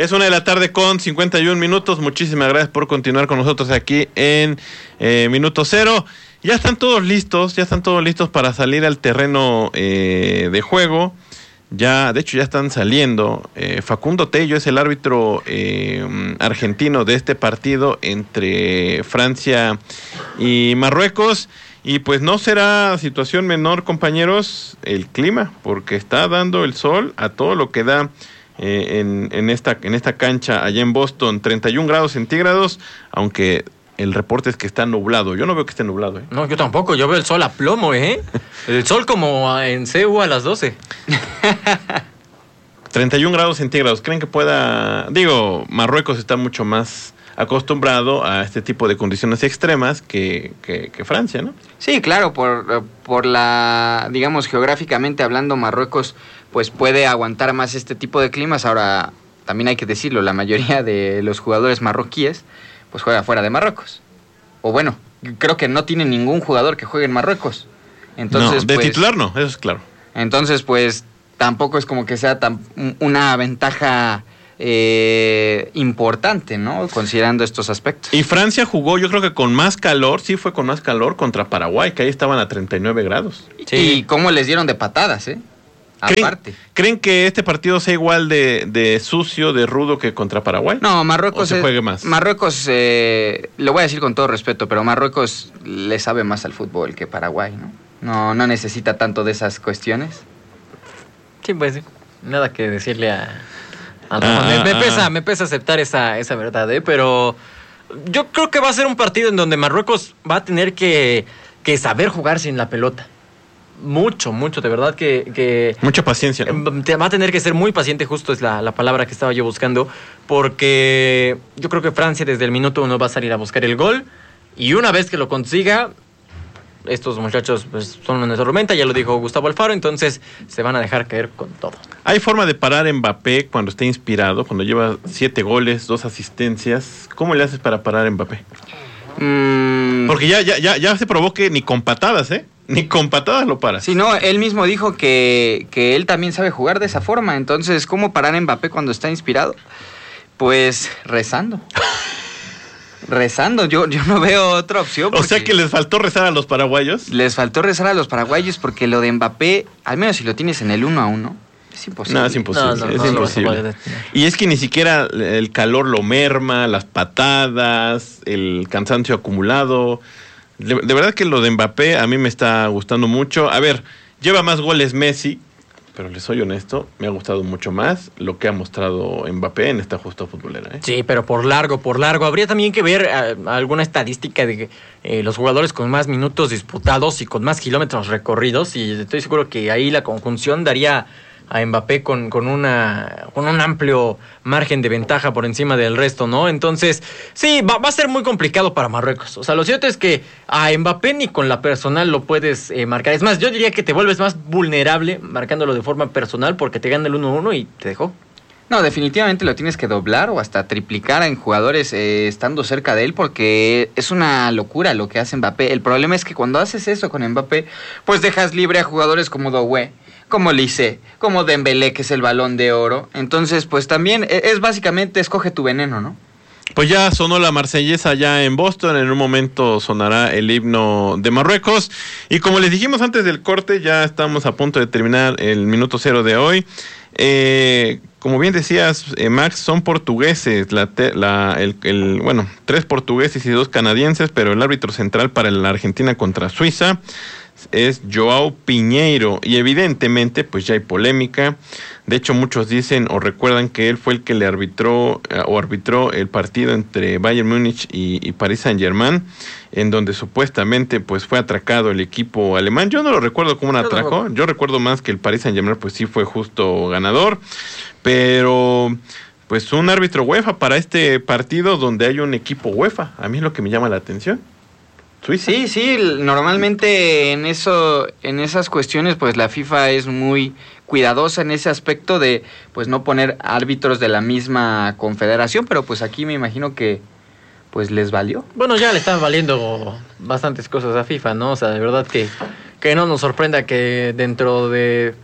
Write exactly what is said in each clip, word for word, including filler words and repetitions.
Es una de la tarde con cincuenta y un minutos. Muchísimas gracias por continuar con nosotros aquí en eh, Minuto Cero. Ya están todos listos, ya están todos listos para salir al terreno eh, de juego. Ya, de hecho, ya están saliendo. Eh, Facundo Tello es el árbitro eh, argentino de este partido entre Francia y Marruecos. Y pues no será situación menor, compañeros, el clima, porque está dando el sol a todo lo que da eh, en, en, esta, en esta cancha allá en Boston, treinta y un grados centígrados, aunque el reporte es que está nublado. Yo no veo que esté nublado, ¿eh? No, yo tampoco, yo veo el sol a plomo, ¿eh? El sol como en C U a las doce. treinta y un grados centígrados, ¿creen que pueda...? Digo, Marruecos está mucho más acostumbrado a este tipo de condiciones extremas que, que, que Francia, ¿no? Sí, claro, por, por la, digamos, geográficamente hablando, Marruecos pues puede aguantar más este tipo de climas. Ahora, también hay que decirlo, la mayoría de los jugadores marroquíes pues juega fuera de Marruecos. O bueno, creo que no tiene ningún jugador que juegue en Marruecos. Entonces, no, de pues, titular no, eso es claro. Entonces, pues, tampoco es como que sea tan, una ventaja eh, importante, ¿no? Considerando estos aspectos. Y Francia jugó, yo creo que con más calor, sí fue con más calor contra Paraguay, que ahí estaban a treinta y nueve grados. Sí. Y cómo les dieron de patadas, ¿eh? ¿Creen, Aparte. ¿Creen que este partido sea igual de, de sucio, de rudo que contra Paraguay? No, Marruecos... ¿O se es, juegue más? Marruecos, eh, lo voy a decir con todo respeto, pero Marruecos le sabe más al fútbol que Paraguay, ¿no? No, no necesita tanto de esas cuestiones. Sí, pues sí. Nada que decirle a... a ah, me, me, pesa, me pesa aceptar esa, esa verdad, ¿eh? Pero yo creo que va a ser un partido en donde Marruecos va a tener que, que saber jugar sin la pelota. Mucho, mucho, de verdad que... que Mucha paciencia, ¿no? Te va a tener que ser muy paciente, justo es la, la palabra que estaba yo buscando, porque yo creo que Francia desde el minuto uno va a salir a buscar el gol, y una vez que lo consiga, estos muchachos pues, son una tormenta, ya lo dijo Gustavo Alfaro, entonces se van a dejar caer con todo. ¿Hay forma de parar a Mbappé cuando esté inspirado, cuando lleva siete goles, dos asistencias? ¿Cómo le haces para parar a Mbappé? Mm. Porque ya, ya, ya, ya se probó que ni con patadas, ¿eh? Ni con patadas lo para. Sí, no, él mismo dijo que, que él también sabe jugar de esa forma. Entonces, ¿cómo parar a Mbappé cuando está inspirado? Pues rezando. rezando, yo, yo no veo otra opción. O sea que les faltó rezar a los paraguayos. Les faltó rezar a los paraguayos porque lo de Mbappé, al menos si lo tienes en el uno a uno, es imposible. No, es imposible, no, no, es no, imposible. No y es que ni siquiera el calor lo merma, las patadas, el cansancio acumulado. De, de verdad que lo de Mbappé a mí me está gustando mucho. A ver, lleva más goles Messi, pero les soy honesto, me ha gustado mucho más lo que ha mostrado Mbappé en esta justa futbolera, ¿eh? Sí, pero por largo, por largo. Habría también que ver uh, alguna estadística de eh, los jugadores con más minutos disputados y con más kilómetros recorridos, y estoy seguro que ahí la conjunción daría a Mbappé con, con, una, con un amplio margen de ventaja por encima del resto, ¿no? Entonces, sí, va, va a ser muy complicado para Marruecos. O sea, lo cierto es que a Mbappé ni con la personal lo puedes eh, marcar. Es más, yo diría que te vuelves más vulnerable marcándolo de forma personal porque te gana el uno uno y te dejó. No, definitivamente lo tienes que doblar o hasta triplicar en jugadores eh, estando cerca de él, porque es una locura lo que hace Mbappé. El problema es que cuando haces eso con Mbappé, pues dejas libre a jugadores como Doué, como Lisé, como Dembélé, que es el Balón de Oro. Entonces, pues también es básicamente escoge tu veneno, ¿no? Pues ya sonó la marsellesa ya en Boston, en un momento sonará el himno de Marruecos. Y como les dijimos antes del corte, ya estamos a punto de terminar el minuto cero de hoy. Eh, como bien decías, eh, Max, son portugueses, la, te, la, el, el, bueno, tres portugueses y dos canadienses, pero el árbitro central para la Argentina contra Suiza es João Pinheiro, y evidentemente pues ya hay polémica. De hecho, muchos dicen o recuerdan que él fue el que le arbitró eh, o arbitró el partido entre Bayern Múnich y, y Paris Saint-Germain, en donde supuestamente pues fue atracado el equipo alemán. Yo no lo recuerdo como un atraco, yo recuerdo más que el Paris Saint-Germain pues sí fue justo ganador, pero pues un árbitro UEFA para este partido donde hay un equipo UEFA, a mí es lo que me llama la atención. Suiza. Sí, sí, normalmente en eso, en esas cuestiones, pues la FIFA es muy cuidadosa en ese aspecto de pues no poner árbitros de la misma confederación, pero pues aquí me imagino que pues les valió. Bueno, ya le están valiendo bastantes cosas a FIFA, ¿no? O sea, de verdad que, que no nos sorprenda que dentro de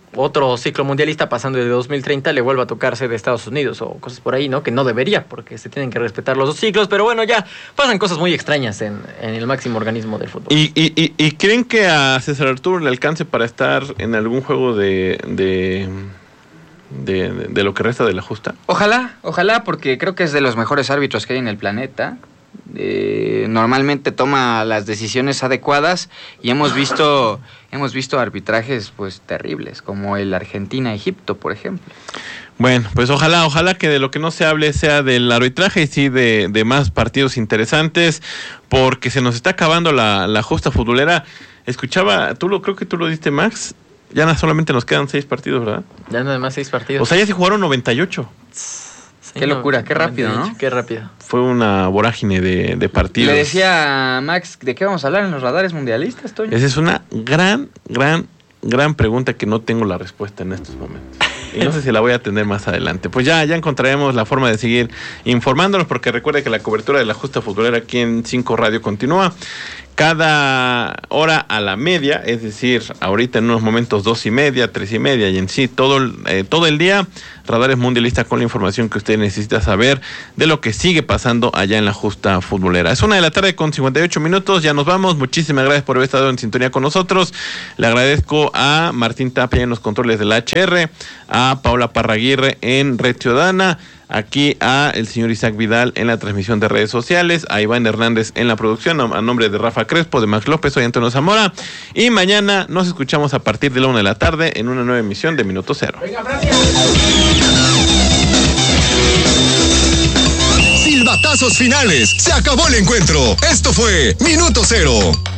otro ciclo mundialista pasando de dos mil treinta le vuelva a tocarse de Estados Unidos o cosas por ahí, ¿no? Que no debería, porque se tienen que respetar los dos ciclos, pero bueno, ya pasan cosas muy extrañas en, en el máximo organismo del fútbol. ¿Y, y, y, ¿Y creen que a César Arturo le alcance para estar en algún juego de, de, de, de, de lo que resta de la justa? Ojalá, ojalá, porque creo que es de los mejores árbitros que hay en el planeta. Eh, normalmente toma las decisiones adecuadas y hemos visto hemos visto arbitrajes pues terribles, como el Argentina-Egipto, por ejemplo. Bueno, pues ojalá, ojalá que de lo que no se hable sea del arbitraje y sí de, de más partidos interesantes, porque se nos está acabando la, la justa futbolera. Escuchaba, tú lo creo que tú lo diste, Max, ya no solamente nos quedan seis partidos, ¿verdad? Ya nada más seis partidos. O sea, ya se jugaron noventa y ocho. Sí, qué locura, no, qué rápido, ¿no? Qué rápido. Fue una vorágine de, de partidos. Le decía a Max, ¿de qué vamos a hablar en los radares mundialistas, Toño? Esa es una gran, gran, gran pregunta que no tengo la respuesta en estos momentos. Y no sé si la voy a tener más adelante. Pues ya, ya encontraremos la forma de seguir informándonos, porque recuerde que la cobertura de la justa futbolera aquí en cinco Radio continúa cada hora a la media, es decir, ahorita en unos momentos dos y media, tres y media, y en sí todo, eh, todo el día, Radares Mundialistas con la información que usted necesita saber de lo que sigue pasando allá en la justa futbolera. Es una de la tarde con cincuenta y ocho minutos, ya nos vamos. Muchísimas gracias por haber estado en sintonía con nosotros. Le agradezco a Martín Tapia en los controles de la H R, a Paula Parraguirre en Red Ciudadana, aquí a el señor Isaac Vidal en la transmisión de redes sociales, a Iván Hernández en la producción, a nombre de Rafa Crespo, de Max López, soy Antonio Zamora, y mañana nos escuchamos a partir de la una de la tarde en una nueva emisión de Minuto Cero. Venga, silbatazos finales, se acabó el encuentro, esto fue Minuto Cero.